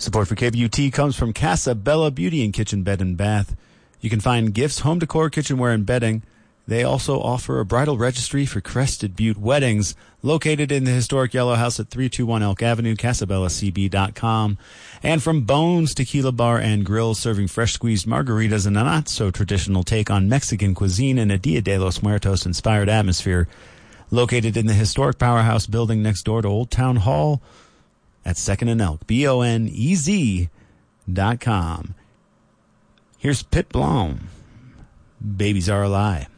Support for KBUT comes from Casa Bella Beauty and Kitchen Bed and Bath. You can find gifts, home decor, kitchenware, and bedding. They also offer a bridal registry for Crested Butte weddings, located in the historic Yellow House at 321 Elk Avenue, CasabellaCB.com. And from Bones Tequila Bar and Grill, serving fresh squeezed margaritas and a not-so-traditional take on Mexican cuisine in a Dia de los Muertos-inspired atmosphere, located in the historic Powerhouse building next door to Old Town Hall at 2nd and Elk, BONEZ.com. Here's Pit Blom. Babies Are a Lie.